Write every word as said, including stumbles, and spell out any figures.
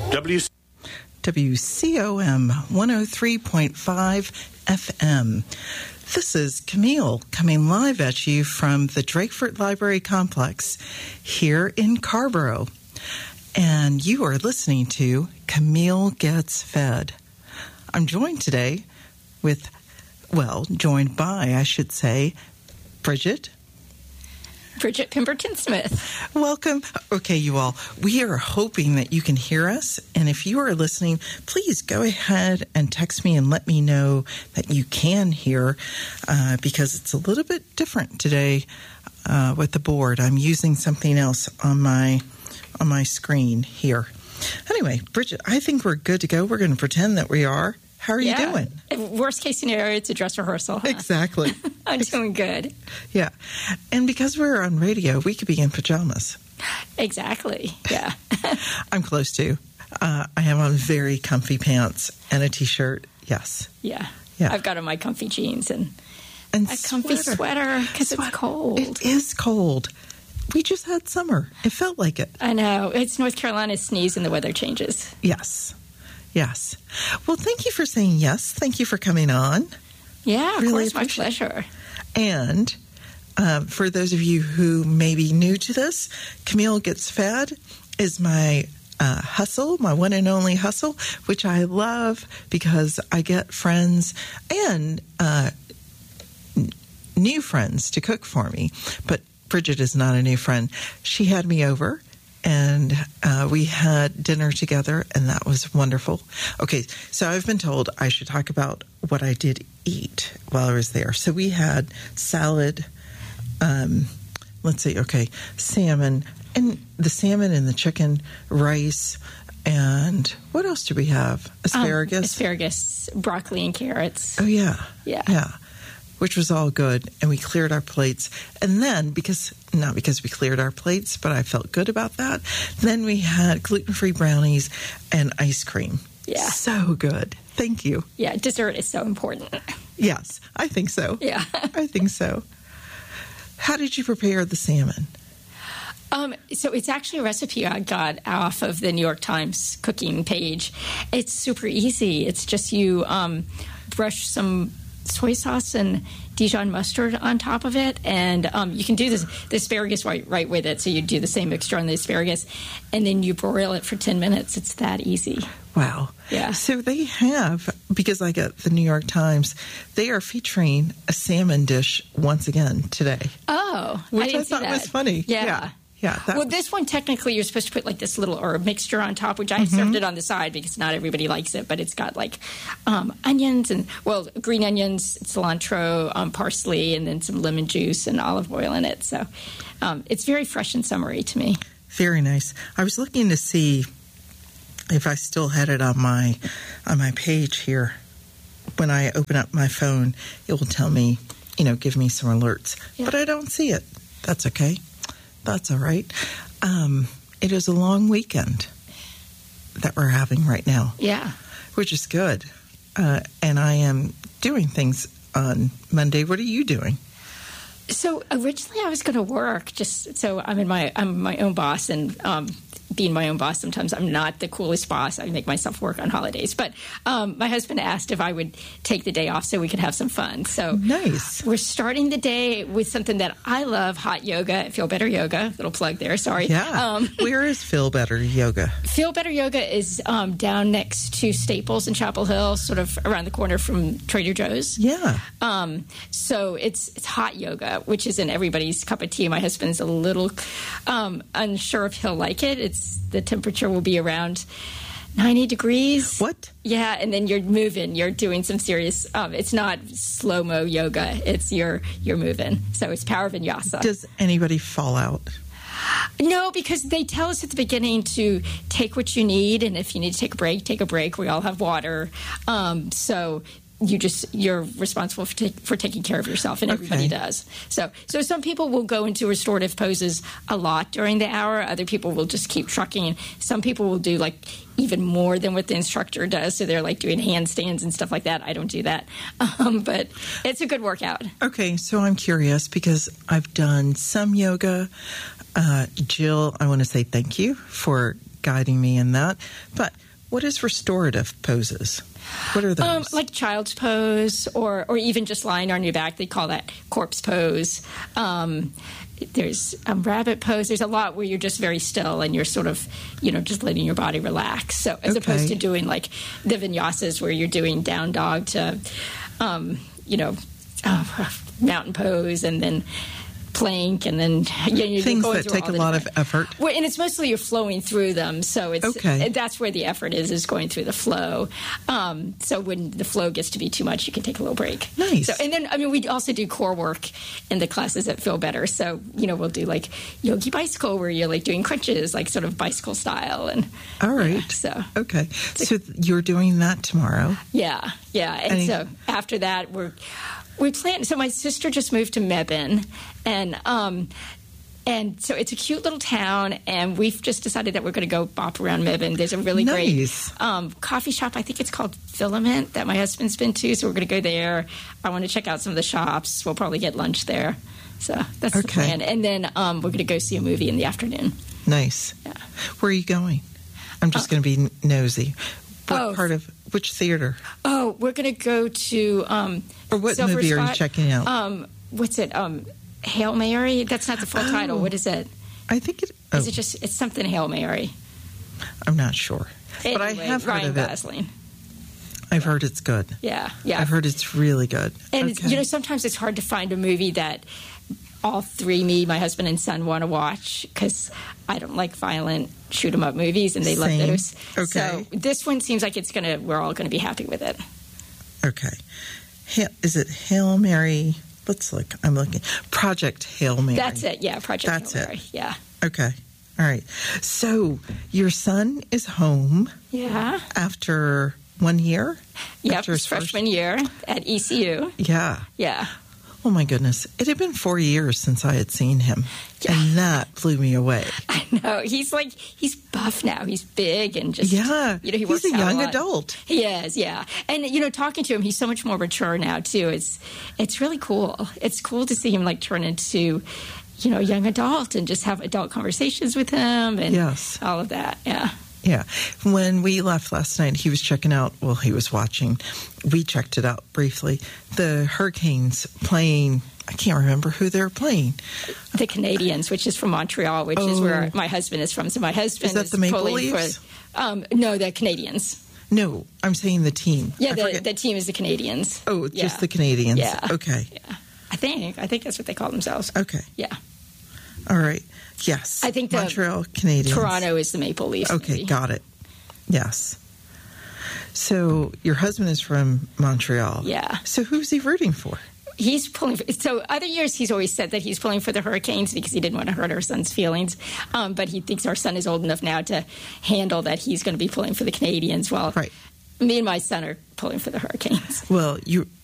W. W C O M one oh three point five F M. This is Camille coming live at you from the Drakeford Library Complex here in Carrboro. And you are listening to Camille Gets Fed. I'm joined today with, well, joined by, I should say, Bridget. Bridget Pemberton Smith. Welcome. Okay, you all, we are hoping that you can hear us. And if you are listening, please go ahead and text me and let me know that you can hear, uh, because it's a little bit different today uh, with the board. I'm using something else on my on my screen here. Anyway, Bridget, I think we're good to go. We're going to pretend that we are. How are yeah. you doing? Worst case scenario, it's a dress rehearsal. Huh? Exactly. I'm doing good. Yeah. And because we're on radio, we could be in pajamas. Exactly. Yeah. I'm close to. Uh, I have on very comfy pants and a T-shirt. Yes. Yeah. Yeah. I've got on my comfy jeans and, and a comfy sweater because it's cold. It is cold. We just had summer. It felt like it. I know. It's North Carolina sneeze and the weather changes. Yes. Yes. Well, thank you for saying yes. Thank you for coming on. Yeah, of really course, my pleasure. And um, for those of you who may be new to this, Camille Gets Fed is my uh, hustle, my one and only hustle, which I love because I get friends and uh, n- new friends to cook for me. But Bridget is not a new friend. She had me over. And uh, we had dinner together, and that was wonderful. Okay, so I've been told I should talk about what I did eat while I was there. So we had salad, um, let's see, okay, salmon, and the salmon and the chicken, rice, and what else do we have? Asparagus? Um, asparagus, broccoli, and carrots. Oh, yeah. Yeah. Yeah. Which was all good, and we cleared our plates. And then, because, not because we cleared our plates, but I felt good about that, then we had gluten-free brownies and ice cream. Yeah. So good. Thank you. Yeah, dessert is so important. Yes, I think so. Yeah. I think so. How did you prepare the salmon? Um, so it's actually a recipe I got off of the New York Times cooking page. It's super easy. It's just you um, brush some soy sauce and Dijon mustard on top of it, and um, you can do this, the asparagus right, right with it. So you do the same mixture on the asparagus, and then you broil it for ten minutes. It's that easy. Wow. Yeah. So they have, because I get the New York Times, they are featuring a salmon dish once again today. Oh, which I didn't I thought see that. was funny. Yeah. Yeah. Yeah, well, was... this one, technically, you're supposed to put, like, this little herb mixture on top, which I mm-hmm. served it on the side because not everybody likes it, but it's got, like, um, onions and, well, green onions, cilantro, um, parsley, and then some lemon juice and olive oil in it. So um, it's very fresh and summery to me. Very nice. I was looking to see if I still had it on my on my page here. When I open up my phone, it will tell me, you know, give me some alerts. Yeah. But I don't see it. That's okay. That's all right. Um, it is a long weekend that we're having right now. Yeah. Which is good. Uh, and I am doing things on Monday. What are you doing? So originally I was going to work just so I'm in my I'm my own boss, and um, being my own boss, sometimes I'm not the coolest boss. I make myself work on holidays. But um, my husband asked if I would take the day off so we could have some fun. So nice. We're starting the day with something that I love, hot yoga, Feel Better Yoga. Little plug there, sorry. Yeah. Um, Where is Feel Better Yoga? Feel Better Yoga is um, down next to Staples in Chapel Hill, sort of around the corner from Trader Joe's. Yeah. Um, so it's it's hot yoga, which isn't everybody's cup of tea. My husband's a little um, unsure if he'll like it. It's the temperature will be around ninety degrees. What? Yeah, and then you're moving. You're doing some serious. Um, it's not slow-mo yoga. It's you're you're moving. So it's power vinyasa. Does anybody fall out? No, because they tell us at the beginning to take what you need, and if you need to take a break, take a break. We all have water. Um, so you just you're responsible for, ta- for taking care of yourself, and everybody okay. does. So, so some people will go into restorative poses a lot during the hour. Other people will just keep trucking. Some people will do like even more than what the instructor does. So they're like doing handstands and stuff like that. I don't do that, um, but it's a good workout. Okay, so I'm curious because I've done some yoga. Uh, Jill, I want to say thank you for guiding me in that. But what is restorative poses? What are those? Um, like child's pose, or or even just lying on your back. They call that corpse pose. Um, there's um, rabbit pose. There's a lot where you're just very still and you're sort of, you know, just letting your body relax. So as Okay. opposed to doing like the vinyasas where you're doing down dog to, um, you know, uh, mountain pose and then plank and then you know, you're Things going that through take all a the lot of different- effort. Well, and it's mostly you're flowing through them, so it's Okay. that's where the effort is is going through the flow. Um, so when the flow gets to be too much, you can take a little break. Nice. So and then I mean we also do core work in the classes that feel better. So you know we'll do like yogi bicycle where you're like doing crunches, like sort of bicycle style, and All right. yeah, so Okay. So you're doing that tomorrow. yeah, yeah. And Any- so after that, we're we plan. So my sister just moved to Mebane, and um, and so it's a cute little town, and we've just decided that we're going to go bop around Mebane. There's a really Nice. great um, coffee shop. I think it's called Filament that my husband's been to. So we're going to go there. I want to check out some of the shops. We'll probably get lunch there. So that's the Okay. plan. And then um, we're going to go see a movie in the afternoon. Nice. Yeah. Where are you going? I'm just going to be nosy. What oh. part of which theater? Oh, we're going to go to um, Or what Silver movie are you Spot. checking out? Um, what's it? Um, Hail Mary? That's not the full Oh. title. What is it? I think it. Oh, Is it just? It's something Hail Mary. I'm not sure, but I Anyway, have heard Ryan of it. Gosling. I've heard it's good. Yeah, yeah. I've heard it's really good. And it's, Okay. you know, sometimes it's hard to find a movie that all three, me, my husband, and son, want to watch because I don't like violent shoot 'em up movies, and they love Same. those. Okay. So this one seems like it's gonna. We're all gonna be happy with it. Okay. Ha- Is it Hail Mary? Let's look. I'm looking. Project Hail Mary. That's it. Yeah, Project That's Hail it. Mary. Yeah. Okay. All right. So your son is home Yeah. after one year? Yep. After his His first- freshman year at E C U. Yeah. Yeah. Oh my goodness. It had been four years since I had seen him. Yeah. And that blew me away. I know. He's like, he's buff now. He's big and just, Yeah. you know, he He's works a out young lot. adult. He is, yeah. And, you know, talking to him, he's so much more mature now, too. It's, it's really cool. It's cool to see him, like, turn into, you know, a young adult and just have adult conversations with him and Yes. all of that. Yeah. Yeah. When we left last night, he was checking out, well, he was watching, we checked it out briefly, the Hurricanes playing, I can't remember who they were playing. The Canadians, which is from Montreal, which is Oh. where my husband is from. So my husband Is that the Maple pulling Leafs? For, um, no, the Canadians. No, I'm saying the team. Yeah, I the, forget- the team is the Canadians. Oh, Yeah. just the Canadians. Yeah. Okay. Yeah. I think. I think that's what they call themselves. Okay. Yeah. All right. Yes. I think the Montreal Canadiens. Toronto is the Maple Leafs. Okay, maybe. got it. Yes. So your husband is from Montreal. Yeah. So who's he rooting for? He's pulling. For, so other years, he's always said that he's pulling for the Hurricanes because he didn't want to hurt our son's feelings. Um, but he thinks our son is old enough now to handle that he's going to be pulling for the Canadians. Well, Right. me and my son are pulling for the Hurricanes. Well, you